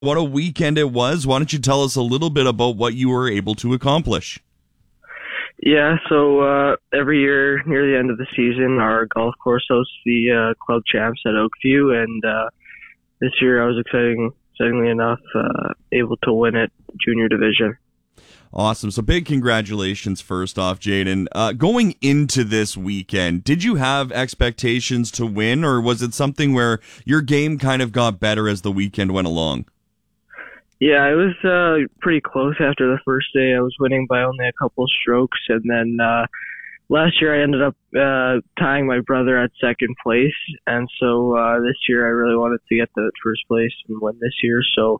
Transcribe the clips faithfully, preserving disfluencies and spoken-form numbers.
What a weekend it was. Why don't you tell us a little bit about what you were able to accomplish? Yeah, so uh, every year near the end of the season, our golf course hosts the uh, club champs at Oakview, and uh, this year I was exciting, excitingly enough uh, able to win it junior division. Awesome. So big congratulations first off, Jaden. Uh, going into this weekend, did you have expectations to win, or was it something where your game kind of got better as the weekend went along? Yeah, it was uh, pretty close after the first day. I was winning by only a couple strokes, and then uh, last year I ended up uh, tying my brother at second place, and so uh, this year I really wanted to get the first place and win this year. So,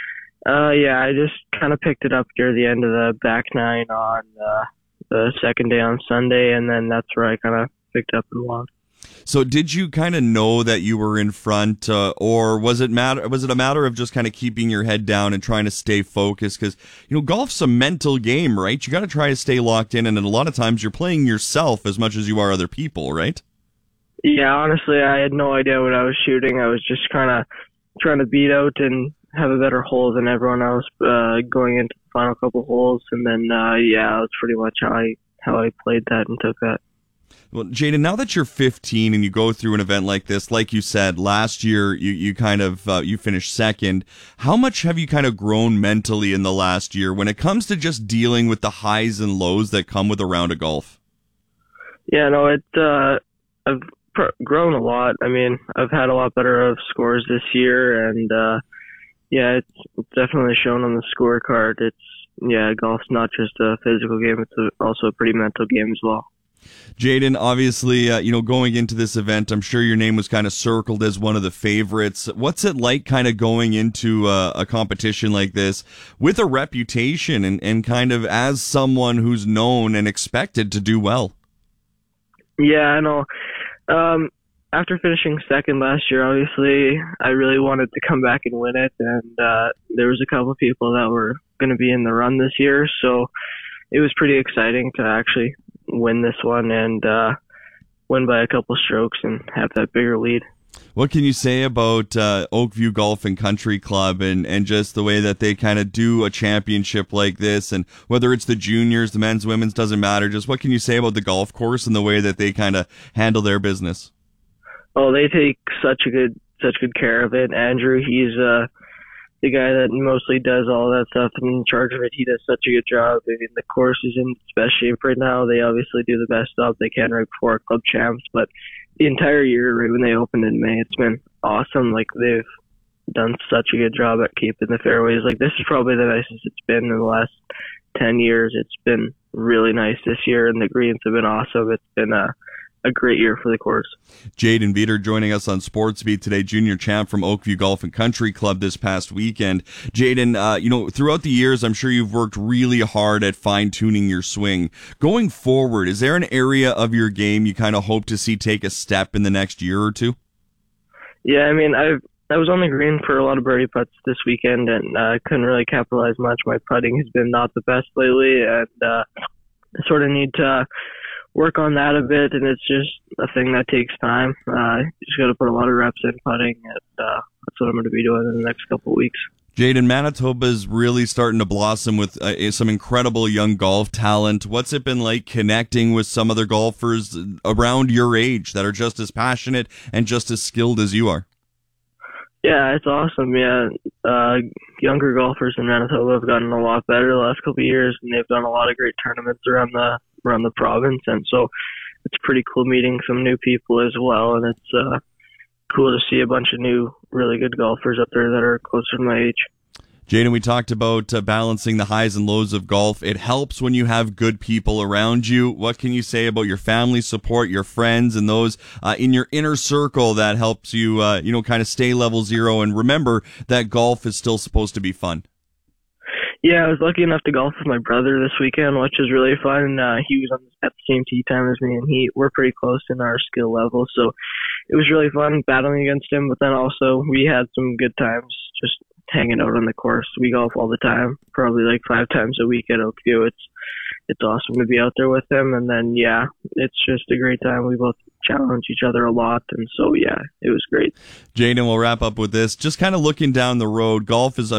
uh, yeah, I just kind of picked it up near the end of the back nine on uh, the second day on Sunday, and then that's where I kind of picked up and won. So did you kind of know that you were in front, uh, or was it matter? Was it a matter of just kind of keeping your head down and trying to stay focused? Because, you know, golf's a mental game, right? You got to try to stay locked in, and a lot of times you're playing yourself as much as you are other people, right? Yeah, honestly, I had no idea what I was shooting. I was just kind of trying to beat out and have a better hole than everyone else uh, going into the final couple holes, and then uh, yeah, that's pretty much how I how I played that and took that. Well, Jaden, now that you're fifteen and you go through an event like this, like you said, last year you, you kind of, uh, you finished second. How much have you kind of grown mentally in the last year when it comes to just dealing with the highs and lows that come with a round of golf? Yeah, no, it, uh, I've pr- grown a lot. I mean, I've had a lot better of scores this year, and, uh, yeah, it's, it's definitely shown on the scorecard. It's, yeah, golf's not just a physical game, it's a, also a pretty mental game as well. Jaden, obviously, uh, you know, going into this event, I'm sure your name was kind of circled as one of the favorites. What's it like kind of going into uh, a competition like this with a reputation and, and kind of as someone who's known and expected to do well? Yeah, I know. Um, after finishing second last year, obviously, I really wanted to come back and win it, and uh, there was a couple of people that were going to be in the run this year, so it was pretty exciting to actually win this one and uh, win by a couple strokes and have that bigger lead. What can you say about uh, Oakview Golf and Country Club and, and just the way that they kind of do a championship like this, and whether it's the juniors, the men's, women's, doesn't matter. Just what can you say about the golf course and the way that they kind of handle their business? Oh, they take such a good such good care of it. Andrew, he's uh, the guy that mostly does all that stuff and in charge of it. He does such a good job. I mean, the course is in its best shape right now. They obviously do the best job they can right before our club champs, but the entire year, right when they opened in May, it's been awesome. Like, they've done such a good job at keeping the fairways. Like, this is probably the nicest it's been in the last ten years. It's been really nice this year, and the greens have been awesome. It's been a a great year for the course. Jaden Veter joining us on SportsBeat today, junior champ from Oakview Golf and Country Club this past weekend. Jaden, uh, you know, throughout the years, I'm sure you've worked really hard at fine-tuning your swing. Going forward, is there an area of your game you kind of hope to see take a step in the next year or two? Yeah, I mean, I've I was on the green for a lot of birdie putts this weekend, and I uh, couldn't really capitalize much. My putting has been not the best lately, and uh, I sort of need to work on that a bit, and it's just a thing that takes time. Uh, you just got to put a lot of reps in putting, and uh, that's what I'm going to be doing in the next couple of weeks. Jaden, Manitoba's really starting to blossom with uh, some incredible young golf talent. What's it been like connecting with some other golfers around your age that are just as passionate and just as skilled as you are? Yeah, it's awesome. Yeah, uh, younger golfers in Manitoba have gotten a lot better the last couple of years, and they've done a lot of great tournaments around the around the province, and so it's pretty cool meeting some new people as well, and it's uh, cool to see a bunch of new, really good golfers up there that are closer to my age. Jaden, we talked about uh, balancing the highs and lows of golf. It helps when you have good people around you. What can you say about your family support, your friends, and those uh, in your inner circle that helps you, uh, you know, kind of stay level zero and remember that golf is still supposed to be fun? Yeah, I was lucky enough to golf with my brother this weekend, which was really fun. Uh, he was on at the same tee time as me, and he we're pretty close in our skill level, so it was really fun battling against him. But then also we had some good times just hanging out on the course. We golf all the time, probably like five times a week at Oakview. It's it's awesome to be out there with him. And then, yeah, it's just a great time. We both challenge each other a lot. And so, yeah, it was great. Jayden, we'll wrap up with this. Just kind of looking down the road, golf is